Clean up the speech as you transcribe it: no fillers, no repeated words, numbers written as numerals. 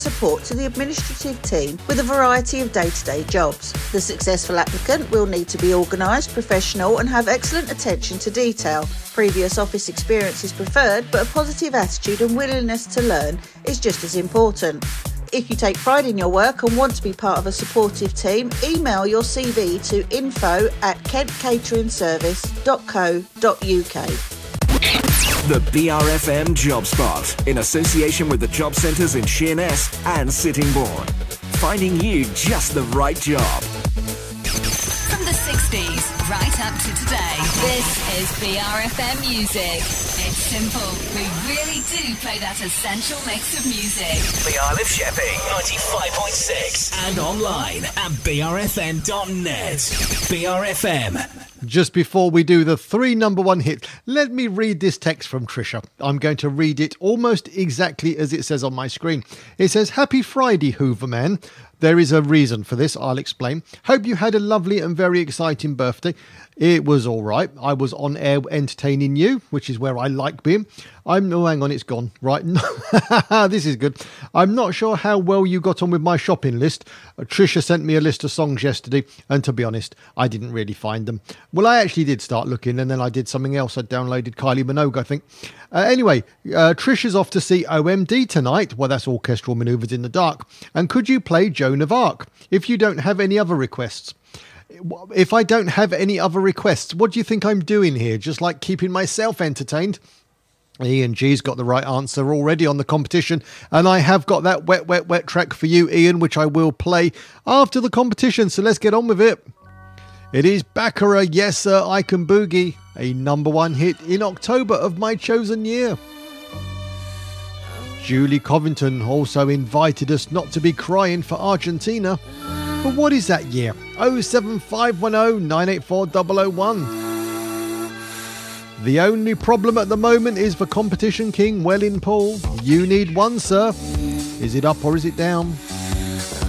support to the administrative team with a variety of day-to-day jobs. The successful applicant will need to be organised, professional and have excellent attention to detail. Previous office experience is preferred, but a positive attitude and willingness to learn is just as important. If you take pride in your work and want to be part of a supportive team, email your CV to info@kentcateringservice.co.uk. The BRFM Job Spot, in association with the job centres in Sheerness and Sittingbourne. Finding you just the right job. From the 60s right up to today, this is BRFM Music. It's simple. We really do play that essential mix of music. The Isle of Sheppey, 95.6. And online at brfm.net. BRFM. Just before we do the 3 number 1 hits, let me read this text from Trisha. I'm going to read it almost exactly as it says on my screen. It says, "Happy Friday, Hooverman. There is a reason for this, I'll explain. Hope you had a lovely and very exciting birthday. It was all right. I was on air entertaining you, which is where I like being. Oh, hang on, it's gone. Right. This is good. I'm not sure how well you got on with my shopping list. Trisha sent me a list of songs yesterday, and to be honest, I didn't really find them. Well, I actually did start looking, and then I did something else. I downloaded Kylie Minogue, I think. Anyway, Trisha's off to see OMD tonight. Well, that's Orchestral Manoeuvres in the Dark. And could you play Joan of Arc if you don't have any other requests?" If I don't have any other requests, what do you think I'm doing here? Just like keeping myself entertained? Ian G's got the right answer already on the competition, and I have got that wet, wet, wet track for you, Ian, which I will play after the competition, so let's get on with it. It is Baccarat, Yes Sir, I Can Boogie, a number 1 hit in October of my chosen year. Julie Covington also invited us not to be crying for Argentina. But what is that year? 07510 984 001. The only problem at the moment is the competition king, Welling Paul. You need one, sir. Is it up or is it down?